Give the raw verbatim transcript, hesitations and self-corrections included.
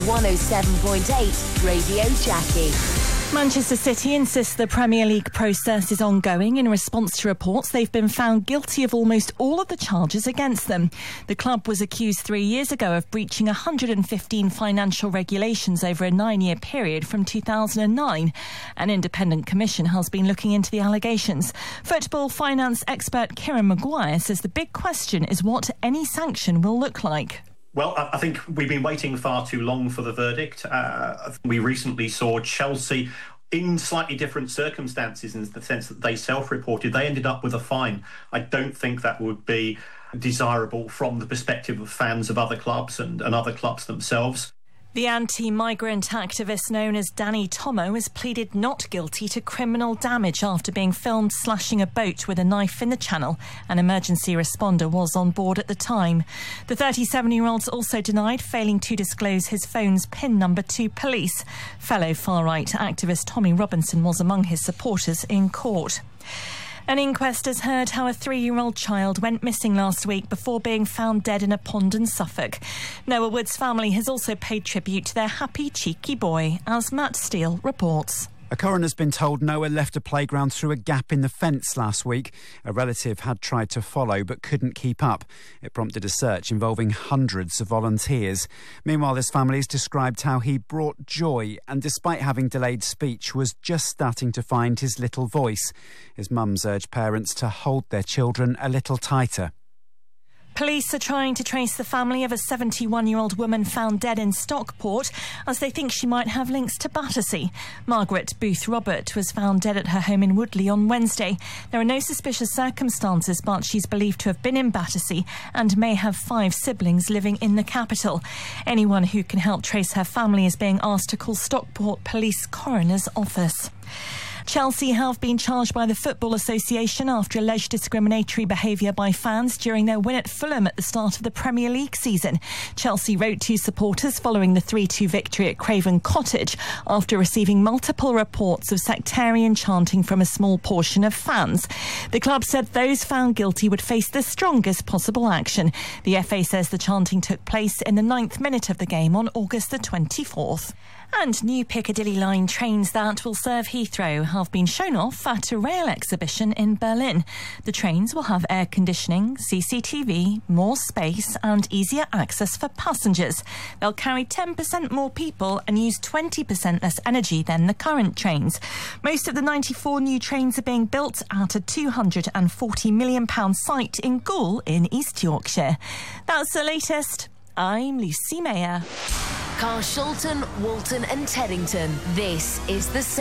one oh seven point eight Radio Jackie. Manchester City insists the Premier League process is ongoing in response to reports they've been found guilty of almost all of the charges against them. The club was accused three years ago of breaching one hundred fifteen financial regulations over a nine-year period from two thousand nine. An independent commission has been looking into the allegations. Football finance expert Kieran Maguire says the big question is what any sanction will look like. Well, I think we've been waiting far too long for the verdict. Uh, we recently saw Chelsea, in slightly different circumstances, in the sense that they self-reported, they ended up with a fine. I don't think that would be desirable from the perspective of fans of other clubs and, and other clubs themselves. The anti-migrant activist known as Danny Tomo has pleaded not guilty to criminal damage after being filmed slashing a boat with a knife in the channel. An emergency responder was on board at the time. The thirty-seven-year-old's also denied failing to disclose his phone's PIN number to police. Fellow far-right activist Tommy Robinson was among his supporters in court. An inquest has heard how a three-year-old child went missing last week before being found dead in a pond in Suffolk. Noah Wood's family has also paid tribute to their happy, cheeky boy, as Matt Steele reports. A coroner's been told Noah left a playground through a gap in the fence last week. A relative had tried to follow but couldn't keep up. It prompted a search involving hundreds of volunteers. Meanwhile, his family's described how he brought joy and, despite having delayed speech, was just starting to find his little voice. His mum's urged parents to hold their children a little tighter. Police are trying to trace the family of a seventy-one-year-old woman found dead in Stockport as they think she might have links to Battersea. Margaret Booth Robert was found dead at her home in Woodley on Wednesday. There are no suspicious circumstances, but she's believed to have been in Battersea and may have five siblings living in the capital. Anyone who can help trace her family is being asked to call Stockport Police Coroner's Office. Chelsea have been charged by the Football Association after alleged discriminatory behaviour by fans during their win at Fulham at the start of the Premier League season. Chelsea wrote to supporters following the three two victory at Craven Cottage after receiving multiple reports of sectarian chanting from a small portion of fans. The club said those found guilty would face the strongest possible action. The F A says the chanting took place in the ninth minute of the game on August the twenty-fourth. And new Piccadilly line trains that will serve Heathrow have been shown off at a rail exhibition in Berlin. The trains will have air conditioning, C C T V, more space and easier access for passengers. They'll carry ten percent more people and use twenty percent less energy than the current trains. Most of the ninety-four new trains are being built at a two hundred forty million pounds site in Goole in East Yorkshire. That's the latest. I'm Lucy Mayer. Carshalton, Walton and Teddington. This is the